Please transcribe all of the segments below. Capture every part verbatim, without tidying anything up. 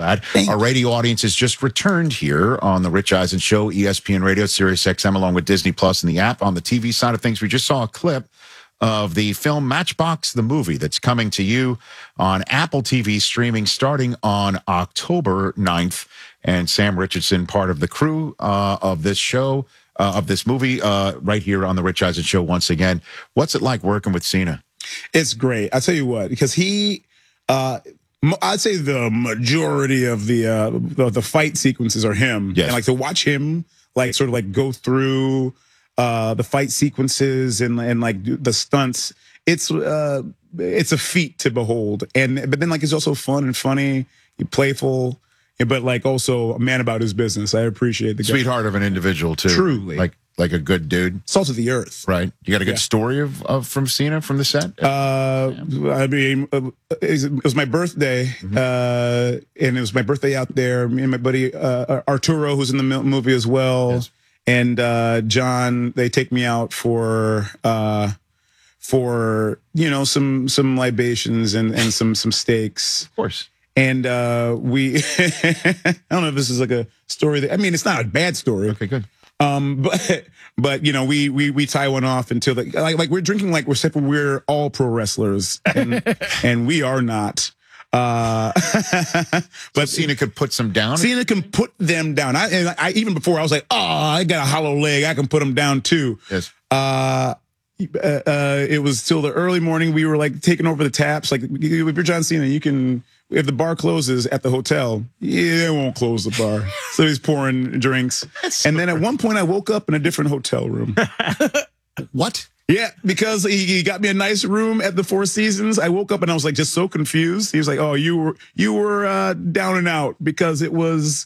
glad. Thank Our radio audience has just returned here on the Rich Eisen Show, E S P N Radio, Sirius X M, along with Disney Plus and the app. On the T V side of things, we just saw a clip of the film Matchbox, the movie, that's coming to you on Apple T V streaming starting on October ninth. And Sam Richardson, part of the crew uh, of this show, uh, of this movie, uh, right here on the Rich Eisen Show once again. What's it like working with Cena? It's great. I tell you what, because he, uh, I'd say the majority of the, uh, the the fight sequences are him. Yes. And like to watch him, like sort of like go through uh, the fight sequences and and like the stunts. It's uh, it's a feat to behold. And but then like it's also fun and funny, playful, but like also a man about his business. I appreciate the guy. Sweetheart of an individual too. Truly, like like a good dude. Salt of the earth. Right. You got a good Yeah. story of, of from Cena from the set? Uh, I mean, it was my birthday, Mm-hmm. uh, and it was my birthday out there. Me and my buddy uh, Arturo, who's in the movie as well, Yes. and uh, John. They take me out for uh, for you know some some libations and and some some steaks. Of course. And uh, we, I don't know if this is like a story that, I mean, it's not a bad story. Okay, good. Um, but but you know, we we we tie one off until the, like like we're drinking like we're separate. We're all pro wrestlers, and and we are not. Uh, but So Cena could put some down. Cena can put them down. I and I even before I was like, oh, I got a hollow leg. I can put them down too. Yes. Uh, uh, uh, it was till the early morning. We were like taking over the taps. Like if you're John Cena, you can. If the bar closes at the hotel, yeah, it won't close the bar. So he's pouring drinks. And then at one point I woke up in a different hotel room. What? Yeah, because he, he got me a nice room at the Four Seasons. I woke up and I was like just so confused. He was like, "Oh, you were you were uh, down and out," because it was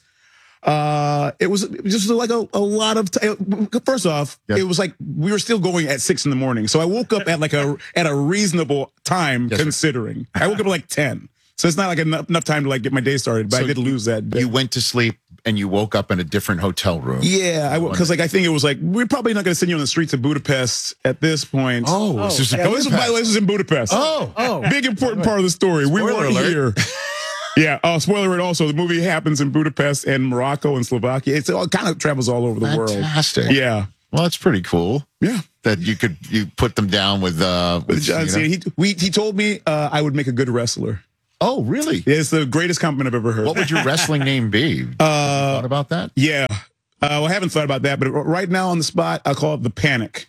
uh, it was just like a, a lot of time. First off, Yes. it was like we were still going at six in the morning. So I woke up at like a at a reasonable time Yes, sir. considering. I woke up at like ten. So it's not like enough, enough time to like get my day started, but So I did lose that day. You went to sleep and you woke up in a different hotel room. Yeah, I because like I think it was like we're probably not going to send you on the streets of Budapest at this point. Oh, this is Yeah, this is, by the way, this is in Budapest. Oh, Oh, Big important part of the story. We Spoiler weren't alert. here. Yeah. Oh, spoiler alert. Also, the movie happens in Budapest and Morocco and Slovakia. It's all kind of travels all over the world. fantastic. Yeah. Well, that's pretty cool Yeah. that you could you put them down with uh with With John Cena. Cena, he we he told me uh, I would make a good wrestler. Oh, really? It's the greatest compliment I've ever heard. What would your wrestling name be? Uh, Thought about that? yeah. Uh, well, I haven't thought about that, but right now on the spot, I'll call it the Panic.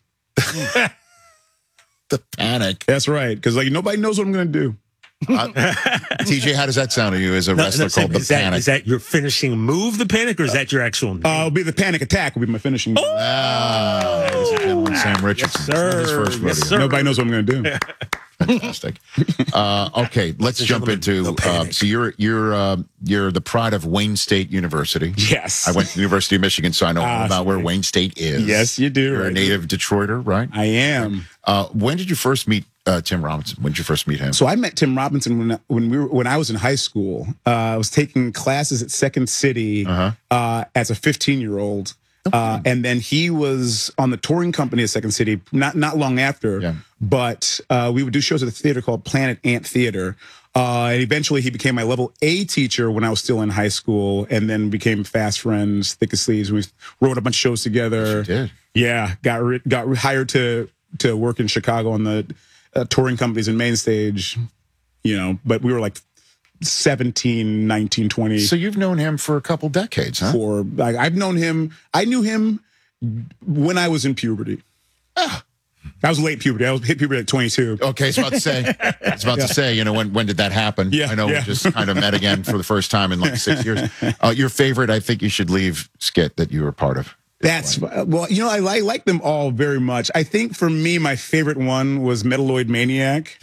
The Panic. That's right, because like nobody knows what I'm going to do. Uh, T J, how does that sound to you as a No, wrestler no, called Sam, The is that, Panic? is that your finishing move, the Panic, or is that your actual name? Uh, it'll be the Panic Attack. Will be my finishing. move. Ah, ladies and gentlemen, Sam Richardson. Yes, sir. His first rodeo. Yes, sir. Nobody knows what I'm going to do. Fantastic. Uh, okay, let's and jump gentlemen, into. no Uh, panic. so you're you're uh, you're the pride of Wayne State University. Yes. I went to the University of Michigan, so I know all Ah, about where sorry. Wayne State is. Yes, you do. You're a right? native Detroiter, right? I am. Uh, when did you first meet uh, Tim Robinson? When did you first meet him? So I met Tim Robinson when when we were when I was in high school. Uh, I was taking classes at Second City Uh-huh. uh, as a fifteen year old, uh, and then he was on the touring company at Second City. Not not long after, Yeah. but uh, we would do shows at a theater called Planet Ant Theater. Uh, and eventually, he became my level A teacher when I was still in high school, and then became fast friends, thick as sleeves. We wrote a bunch of shows together. You did. Yeah, got re- got hired to to work in Chicago on the uh, touring companies and main stage, you know, but we were like seventeen, nineteen, twenty. So you've known him for a couple decades, huh? For like, I've known him. I knew him when I was in puberty. Ah. I was late puberty. I was hit puberty at twenty-two. Okay, I was about to say. I was about to say. You know, when when did that happen? Yeah, I know yeah. we just kind of met again for the first time in like six years. Uh, your favorite? I think you should leave skit that you were part of. That's well, you know, I, I like them all very much. I think for me, my favorite one was Metaloid Maniac.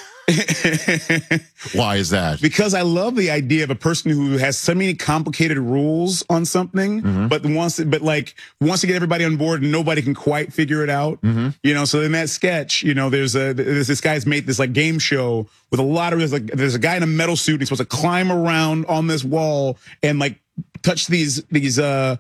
Why is that? Because I love the idea of a person who has so many complicated rules on something, Mm-hmm. but wants to, but like wants to get everybody on board and nobody can quite figure it out. Mm-hmm. You know, so in that sketch, you know, there's a there's this guy's made this like game show with a lot of there's like there's a guy in a metal suit. He's supposed to climb around on this wall and like touch these these uh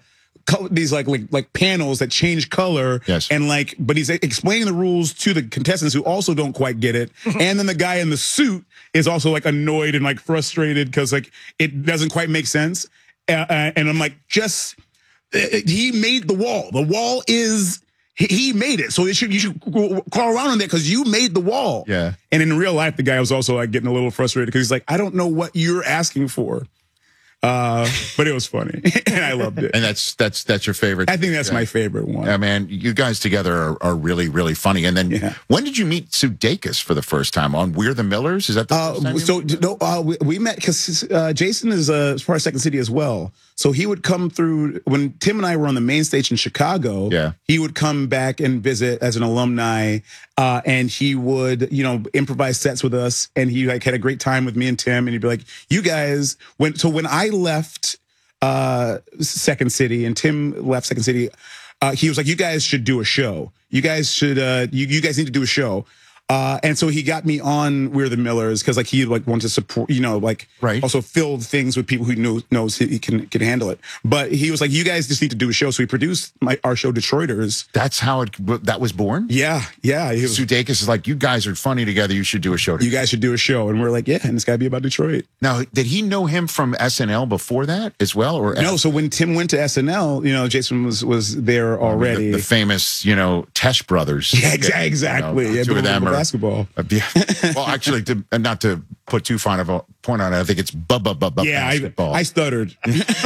color, these like, like like panels that change color. Yes. And like, but he's explaining the rules to the contestants who also don't quite get it. And then the guy in the suit is also like annoyed and like frustrated because like it doesn't quite make sense. Uh, and I'm like, just he made the wall. The wall is. He made it, so it should, you should crawl around on that because you made the wall. Yeah. And in real life, the guy was also like getting a little frustrated because he's like, I don't know what you're asking for. Uh, but it was funny, and I loved it. And that's that's that's your favorite. I think that's yeah. my favorite one. Yeah, man, you guys together are, are really really funny. And then Yeah. when did you meet Sudeikis for the first time on We're the Millers? Is that the first time Uh, you so met? no, uh, we, we met because uh, Jason is uh, part of Second City as well. So he would come through when Tim and I were on the main stage in Chicago. Yeah. He would come back and visit as an alumni, uh, and he would, you know, improvise sets with us. And he like had a great time with me and Tim. And he'd be like, "You guys," when so when I left uh, Second City and Tim left Second City, uh, he was like, "You guys should do a show. You guys should. Uh, you you guys need to do a show." Uh, and so he got me on We're the Millers because like he like wanted to support, you know, like Right. also fill things with people who knows knows he can can handle it. But he was like, you guys just need to do a show. So he produced my our show Detroiters. That's how it that was born. Yeah, yeah. He was, Sudeikis is like, you guys are funny together. You should do a show together. you guys should do a show, and we're like, yeah, and it's got to be about Detroit. Now, did he know him from S N L before that as well, or No, so when Tim went to S N L, you know, Jason was was there already. the, the famous, you know, Tesh brothers? yeah, exa- exactly. You know, yeah, two of them are basketball. Uh, yeah. Well, actually, to, and not to put too fine of a point on it, I think it's bu- bu- bu- bu- Yeah, I, basketball. I stuttered.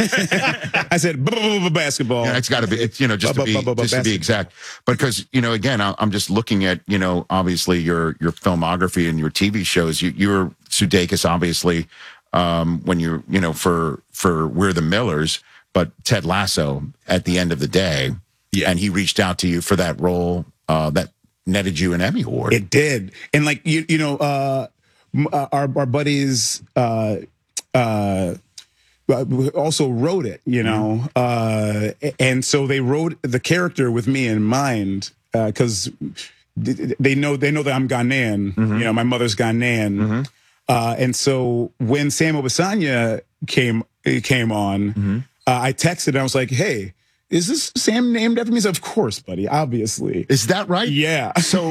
I said bu- bu- bu- basketball. Yeah, it's got to be, it's, you know, just to Bu- be, bu- bu- bu- just to be basketball. exact. Because, you know, again, I- I'm just looking at, you know, obviously your your filmography and your T V shows. You you were Sudeikis, obviously, um, when you're, you know, for for We're the Millers, but Ted Lasso at the end of the day, Yeah. and he reached out to you for that role uh, that netted you an Emmy Award. It did, and like you, you know, uh, m- uh, our our buddies uh, uh, also wrote it, you know, uh, and so they wrote the character with me in mind because uh, they know they know that I'm Ghanaian, you know, my mother's Ghanaian, uh, and so when Samuel Basanya came came on, uh, I texted and I was like, hey. Is this Sam named after me? He said, of course, buddy, obviously. Is that right? Yeah. So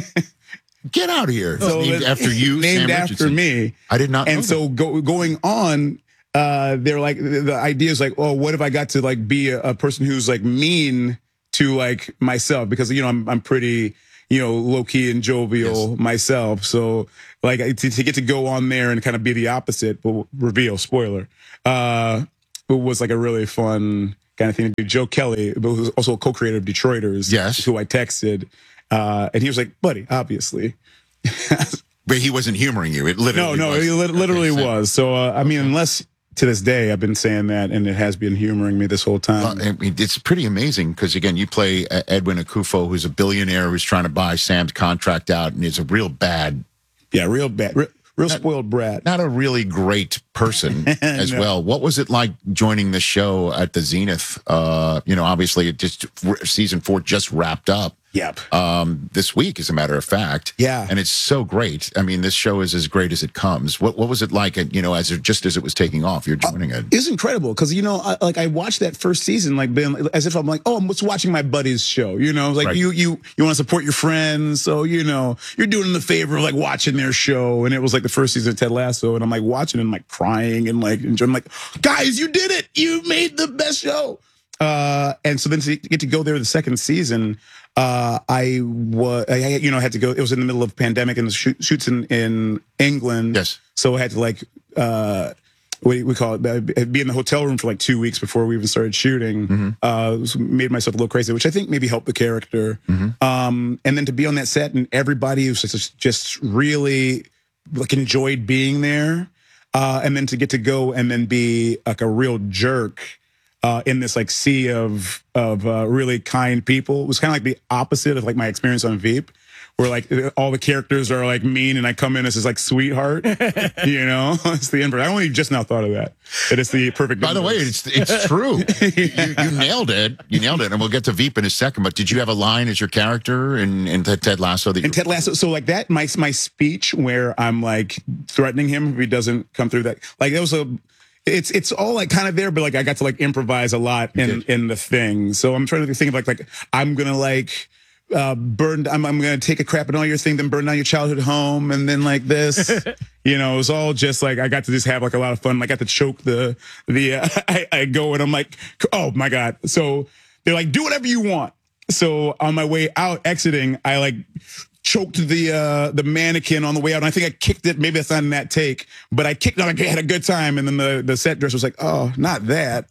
get out of here. So named it- after you, named Sam after Richardson. me. I did not know And so go, going on, uh, they're like the, the idea is like, oh, what if I got to like be a, a person who's like mean to like myself because you know I'm I'm pretty you know low key and jovial Yes. myself. So like to, to get to go on there and kind of be the opposite, but reveal spoiler, uh, it was like a really fun kind of thing to do. Joe Kelly, who was also a co-creator of Detroiters, Yes. who I texted, uh, and he was like, buddy, obviously. But he wasn't humoring you. It No, literally no, was. he lit- literally Okay, so- was. So, uh, I mean, unless to this day I've been saying that and it has been humoring me this whole time. Well, I mean, it's pretty amazing because, again, you play uh, Edwin Akufo, who's a billionaire who's trying to buy Sam's contract out and is a real bad, yeah, real bad. Real, real spoiled brat. not a really great person as No. well. What was it like joining the show at the Zenith? Uh, you know, obviously, it just season four just wrapped up. Yep. Um, this week, as a matter of fact. Yeah. And it's so great. I mean, this show is as great as it comes. What what was it like, you know, as it, just as it was taking off, you're joining it? It's incredible because you know, I, like I watched that first season, like being as if I'm like, oh, I'm just watching my buddy's show. You know, like Right. you you you want to support your friends, so you know you're doing them the favor of like watching their show. And it was like the first season of Ted Lasso, and I'm like watching and like crying and like enjoying. Like, guys, you did it! You made the best show. Uh, and so then to get to go there the second season, uh, I was, I, you know, had to go. It was in the middle of a pandemic and the shoot, shoots in in England. Yes. So I had to like. Uh, what do we call it, uh, be in the hotel room for like two weeks before we even started shooting. Mm-hmm. Uh, it was- made myself a little crazy, which I think maybe helped the character. Um, and then to be on that set and everybody was just, just really like enjoyed being there. Uh, and then to get to go and then be like a real jerk uh, in this like sea of of uh, really kind people. It was kind of like the opposite of like my experience on Veep, where like all the characters are like mean and I come in as this like sweetheart, you know, it's the inverse. I only just now thought of that. That it's the perfect. By the way, inverse. it's it's true. you, you nailed it. You nailed it. And we'll get to Veep in a second. But did you have a line as your character in, in Ted Lasso? That you And Ted Lasso, so like that, my my speech where I'm like threatening him if he doesn't come through that, like it was a, it's it's all like kind of there, but like I got to like improvise a lot in in the thing. So I'm trying to think of like like I'm gonna like uh burn I'm I'm gonna take a crap in all your thing, then burn down your childhood home, and then like this. You know, it was all just like I got to just have like a lot of fun. I got to choke the the uh, I, I go and I'm like, oh my God. So they're like, do whatever you want. So on my way out, exiting, I like choked the uh, the mannequin on the way out. And I think I kicked it. Maybe that's not in that take, but I kicked it. Like I had a good time. And then the, the set dresser was like, oh, not that.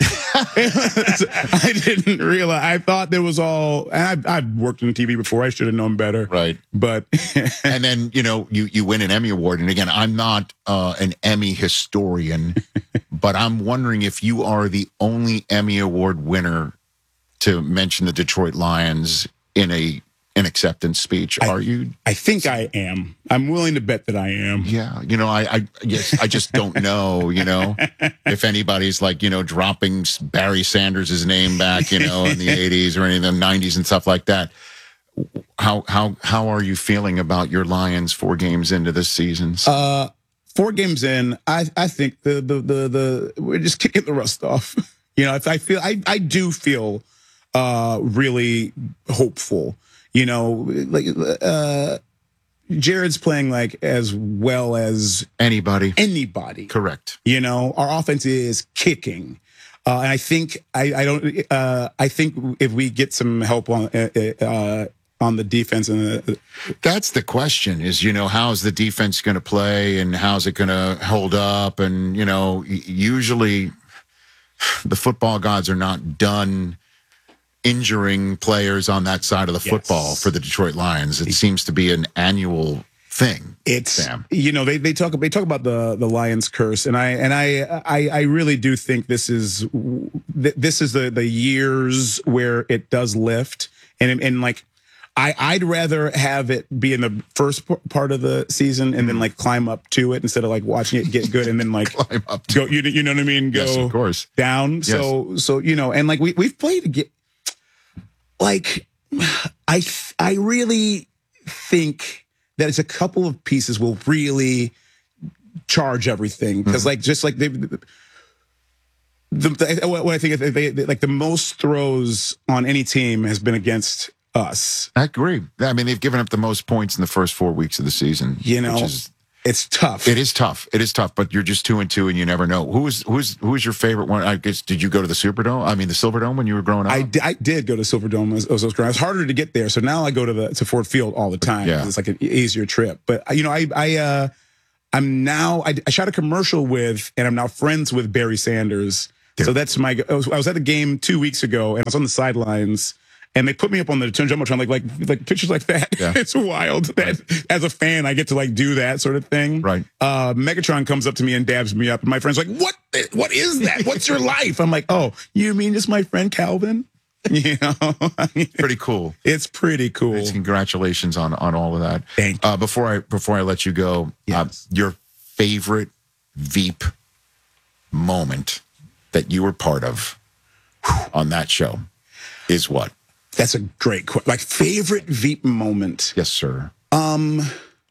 I didn't realize. I thought there was all, and I've, I've worked in T V before. I should have known better. Right. But. And then, you know, you, you win an Emmy Award. And again, I'm not uh, an Emmy historian, but I'm wondering if you are the only Emmy Award winner to mention the Detroit Lions in a an acceptance speech. I, Are you? I think I am. I'm willing to bet that I am. Yeah. You know, I, I yes, I just don't know, you know, if anybody's like, you know, dropping Barry Sanders' name back, you know, in the eighties or in the nineties and stuff like that. How how how are you feeling about your Lions four games into this season? Uh four games in, I I think the the the the we're just kicking the rust off. You know, if I feel I I do feel uh really hopeful. You know, like uh, Jared's playing like as well as anybody. Anybody, correct? You know, our offense is kicking, uh, and I think I, I don't. Uh, I think if we get some help on uh, uh, on the defense, and the, that's the question: is you know how's the defense going to play, and how's it going to hold up, and you know usually the football gods are not done injuring players on that side of the football yes. for the Detroit Lions. It seems to be an annual thing. It's Sam. You know, they they talk they talk about the the Lions curse, and I and I I, I really do think this is this is the the years where it does lift, and and like I I'd rather have it be in the first part of the season and then like climb up to it instead of like watching it get good and then like climb up to go you you know what I mean go yes, of course. down. Yes. So so you know, and like we we've played a get. Like, I I really think that it's a couple of pieces will really charge everything because, mm-hmm. like, just like they, the, the, what I think they, they like the most throws on any team has been against us. I agree. I mean, they've given up the most points in the first four weeks of the season. You know, which is, it's tough. It is tough. It is tough, but you're just two and two, and you never know. Who is who's who's your favorite one? I guess did you go to the Superdome? I mean, the Silverdome when you were growing up. I, I did go to Silverdome as, as I was growing up. It's harder to get there, so now I go to the to Ford Field all the time. Yeah. It's like an easier trip. But you know, I I uh, I'm now I, I shot a commercial with, and I'm now friends with Barry Sanders. Dude. So that's my. I was, I was at the game two weeks ago, and I was on the sidelines. And they put me up on the jumbotron, like like like pictures like that. Yeah. It's wild that right. as a fan I get to like do that sort of thing. Right. Uh, Megatron comes up to me and dabs me up, and my friend's like, "What? What is that? What's your life?" I'm like, "Oh, you mean just my friend Calvin?" You know, I mean, pretty cool. It's pretty cool. It's congratulations on on all of that. Thank you. Uh, before I before I let you go, yes. uh, your favorite Veep moment that you were part of on that show is what? That's a great question. Like favorite Veep moment. Yes, sir. Um,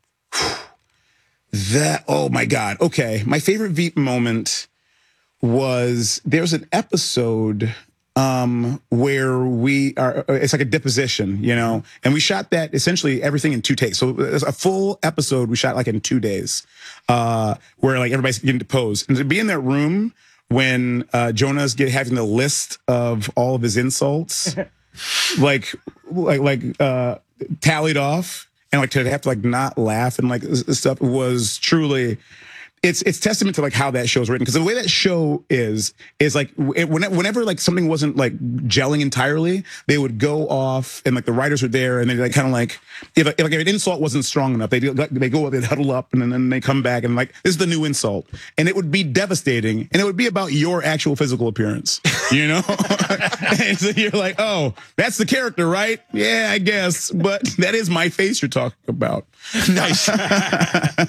that, oh my God. Okay. My favorite Veep moment was there's an episode um, where we are, it's like a deposition, you know, and we shot that essentially everything in two takes. So it's a full episode we shot like in two days uh, where like everybody's getting deposed. And to be in that room when uh, Jonah's get, having the list of all of his insults. like like like uh tallied off and like to have to like not laugh and like stuff was truly it's it's testament to like how that show's written because the way that show is is like it, whenever like something wasn't like gelling entirely they would go off and like the writers were there and they like kind of like if, if like if an insult wasn't strong enough they they go they'd huddle up and then they come back and like this is the new insult and it would be devastating and it would be about your actual physical appearance you know and so you're like oh that's the character right yeah I guess but that is my face you're talking about. Nice.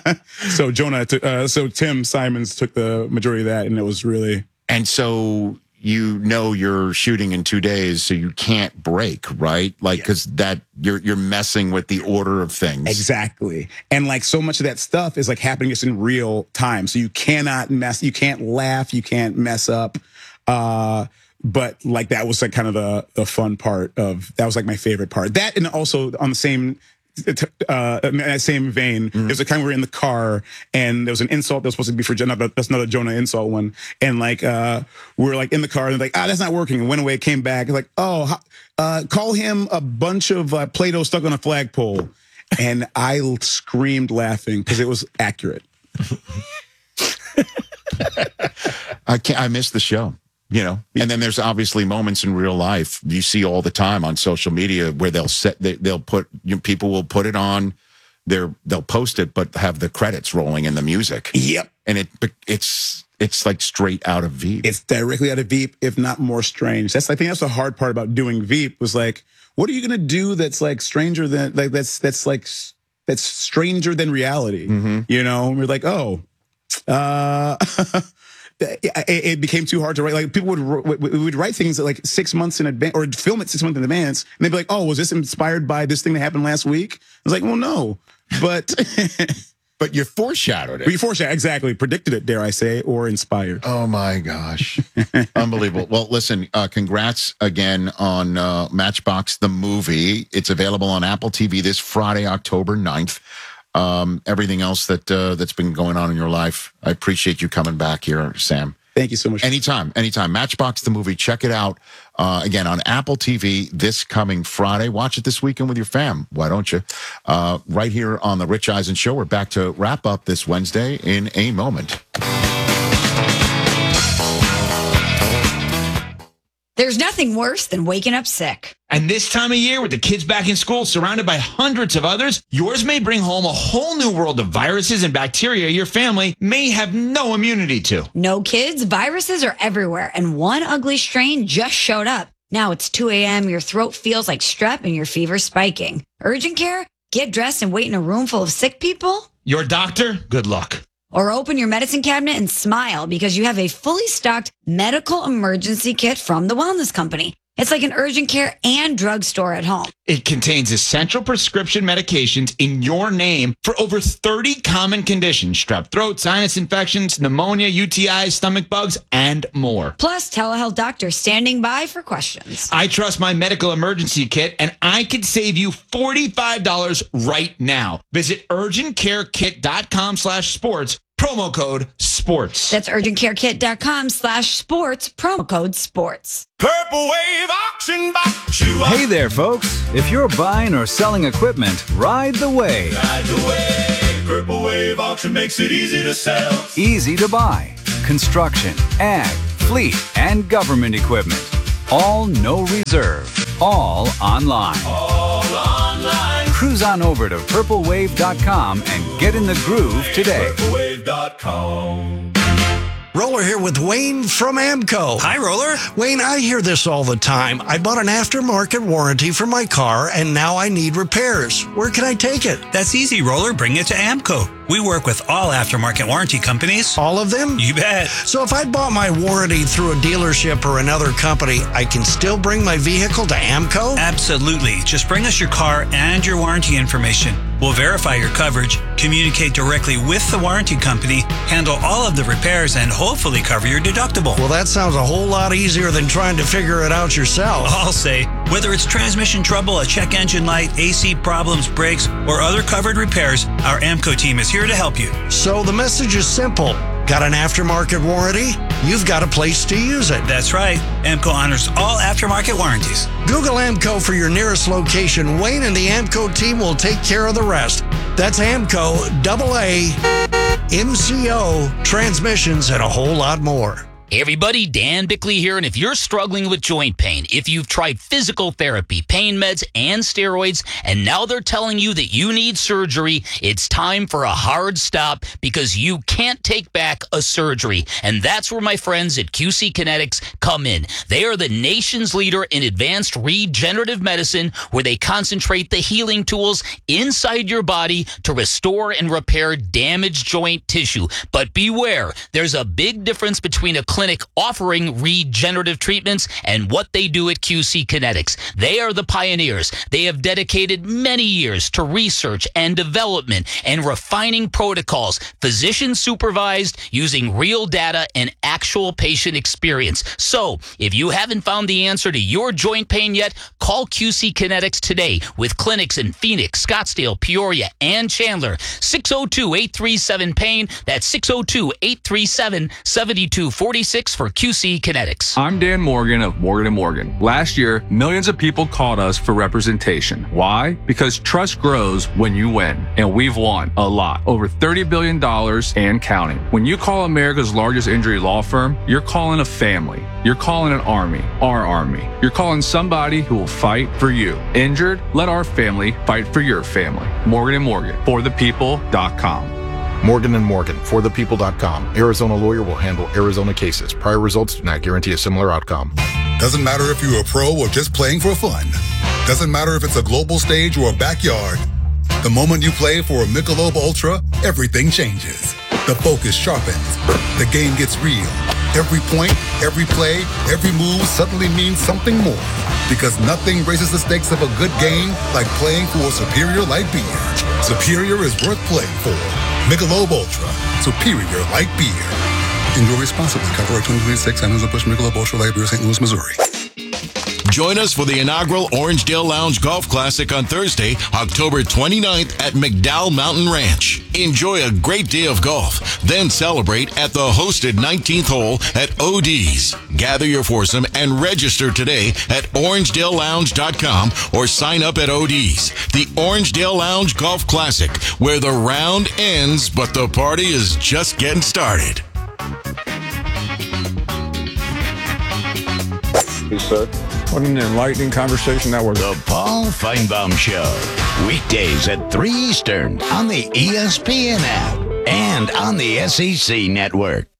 so Jonah took uh, so Tim Simons took the majority of that and it was really and so you know you're shooting in two days, so you can't break, right? Like, because that you're you're messing with the order of things. Exactly. And like so much of that stuff is like happening just in real time. So you cannot mess, you can't laugh, you can't mess up. Uh, but like that was like kind of the, the fun part of, that was like my favorite part. That, and also on the same uh in that same vein, mm. there's a time we were in the car and there was an insult that was supposed to be for Jonah. That's another Jonah insult one. And like uh we were like in the car and like, ah, that's not working, and went away, came back. It's like, oh, uh call him a bunch of uh, Play-Doh stuck on a flagpole. And I screamed laughing because it was accurate. I can't I missed the show. You know, and then there's obviously moments in real life you see all the time on social media where they'll set, they, they'll put, you know, people will put it on their, they'll post it, but have the credits rolling in the music. Yep. And it, it's, it's like straight out of Veep. It's directly out of Veep, if not more strange. That's, I think that's the hard part about doing Veep was like, what are you going to do that's like stranger than, like, that's, that's like, that's stranger than reality, mm-hmm. you know? And we're like, oh, uh, it became too hard to write. Like people would we would write things like six months in advance, or film it six months in advance, and they'd be like, "Oh, was this inspired by this thing that happened last week?" I was like, "Well, no, but but you foreshadowed it. You foreshadowed exactly, predicted it, dare I say, or inspired." Oh my gosh, unbelievable! Well, listen, uh, congrats again on uh, Matchbox the movie. It's available on Apple T V this Friday, October ninth. Um, everything else that uh, that's been going on in your life. I appreciate you coming back here, Sam. Thank you so much. Anytime, anytime. Matchbox the movie. Check it out uh, again on Apple T V this coming Friday. Watch it this weekend with your fam. Why don't you? Uh, right here on the Rich Eisen Show. We're back to wrap up this Wednesday in a moment. There's nothing worse than waking up sick. And this time of year, with the kids back in school, surrounded by hundreds of others, yours may bring home a whole new world of viruses and bacteria your family may have no immunity to. No kids, viruses are everywhere, and one ugly strain just showed up. Now it's two a.m., your throat feels like strep, and your fever's spiking. Urgent care? Get dressed and wait in a room full of sick people? Your doctor? Good luck. Or open your medicine cabinet and smile because you have a fully stocked medical emergency kit from the Wellness Company. It's like an urgent care and drugstore at home. It contains essential prescription medications in your name for over thirty common conditions: strep throat, sinus infections, pneumonia, U T Is, stomach bugs, and more. Plus, telehealth doctors standing by for questions. I trust my medical emergency kit, and I could save you forty-five dollars right now. Visit urgentcarekit.com slash sports. Promo code sports. That's urgentcarekit.com slash sports. Promo code sports. Purple Wave Auction Box. Hey there, folks. If you're buying or selling equipment, ride the wave. Ride the wave. Purple Wave Auction makes it easy to sell. Easy to buy. Construction, ag, fleet, and government equipment. All no reserve. All online. All online. Cruise on over to purple wave dot com and get in the groove today. purple wave dot com. Roller here with Wayne from AMCO. Hi, Roller. Wayne, I hear this all the time. I bought an aftermarket warranty for my car, and now I need repairs. Where can I take it? That's easy, Roller. Bring it to AMCO. We work with all aftermarket warranty companies. All of them? You bet. So if I bought my warranty through a dealership or another company, I can still bring my vehicle to AMCO? Absolutely. Just bring us your car and your warranty information. We'll verify your coverage, communicate directly with the warranty company, handle all of the repairs, and hopefully cover your deductible. Well, that sounds a whole lot easier than trying to figure it out yourself. I'll say, whether it's transmission trouble, a check engine light, A C problems, brakes, or other covered repairs, our AMCO team is here to help you. So the message is simple. Got an aftermarket warranty? You've got a place to use it. That's right. AMCO honors all aftermarket warranties. Google AMCO for your nearest location. Wayne and the AMCO team will take care of the rest. That's AMCO, double A, M C O, transmissions, and a whole lot more. Hey everybody, Dan Bickley here, and if you're struggling with joint pain, if you've tried physical therapy, pain meds, and steroids, and now they're telling you that you need surgery, it's time for a hard stop because you can't take back a surgery. And that's where my friends at Q C Kinetics come in. They are the nation's leader in advanced regenerative medicine, where they concentrate the healing tools inside your body to restore and repair damaged joint tissue. But beware, there's a big difference between a clinic offering regenerative treatments and what they do at Q C Kinetics. They are the pioneers. They have dedicated many years to research and development and refining protocols, physician supervised, using real data and actual patient experience. So if you haven't found the answer to your joint pain yet, call Q C Kinetics today with clinics in Phoenix, Scottsdale, Peoria, and Chandler. six oh two, eight three seven, pain. That's six oh two, eight three seven, seven two four six for Q C Kinetics. I'm Dan Morgan of Morgan and Morgan. Last year, millions of people called us for representation. Why? Because trust grows when you win, and we've won a lot. Over thirty billion dollars and counting. When you call America's largest injury law firm, you're calling a family. You're calling an army, our army. You're calling somebody who will fight for you. Injured? Let our family fight for your family. Morgan and Morgan, for the people dot com. Morgan and Morgan, for the people dot com. Arizona lawyer will handle Arizona cases. Prior results do not guarantee a similar outcome. Doesn't matter if you're a pro or just playing for fun. Doesn't matter if it's a global stage or a backyard. The moment you play for a Michelob Ultra, everything changes. The focus sharpens. The game gets real. Every point, every play, every move suddenly means something more. Because nothing raises the stakes of a good game like playing for a Superior Light Beer. Superior is worth playing for. Michelob Ultra, Superior Light Beer. Enjoy responsibly. Copyright twenty twenty-six, Anheuser-Busch Michelob Ultra Light Beer, Saint Louis, Missouri. Join us for the inaugural Orangedale Lounge Golf Classic on Thursday, October twenty-ninth at McDowell Mountain Ranch. Enjoy a great day of golf, then celebrate at the hosted nineteenth hole at O D's. Gather your foursome and register today at orangedale lounge dot com or sign up at O D's. The Orangedale Lounge Golf Classic, where the round ends, but the party is just getting started. Yes, sir. What an enlightening conversation that was. The Paul Feinbaum Show. Weekdays at three Eastern on the E S P N app and on the S E C network.